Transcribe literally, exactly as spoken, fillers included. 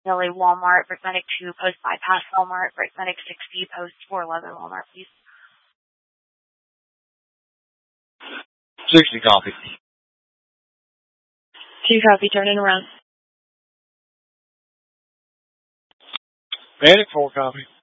Philly Walmart, brick medic two, post bypass Walmart, brick medic sixty, post four eleven Walmart, please. sixty copy. Two copy, turning around. Medic four copy.